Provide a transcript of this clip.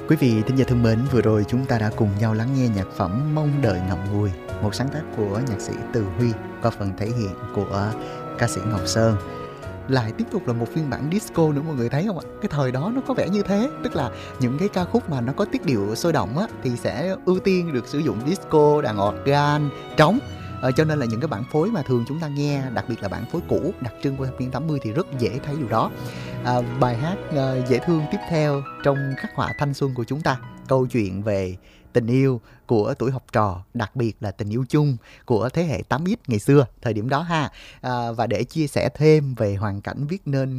Quý vị thính giả thân mến, vừa rồi chúng ta đã cùng nhau lắng nghe nhạc phẩm Mong Đợi Ngậm Ngùi, một sáng tác của nhạc sĩ Từ Huy qua phần thể hiện của ca sĩ Ngọc Sơn. Lại tiếp tục là một phiên bản disco nữa mọi người thấy không ạ? Cái thời đó nó có vẻ như thế, tức là những cái ca khúc mà nó có tiết điệu sôi động á thì sẽ ưu tiên được sử dụng disco, đàn organ, trống. Cho nên là những cái bản phối mà thường chúng ta nghe, đặc biệt là bản phối cũ đặc trưng của thập niên 80 thì rất dễ thấy điều đó. Bài hát dễ thương tiếp theo trong khắc họa thanh xuân của chúng ta, câu chuyện về tình yêu của tuổi học trò, đặc biệt là tình yêu chung của thế hệ 8X ngày xưa, thời điểm đó ha. Và để chia sẻ thêm về hoàn cảnh viết nên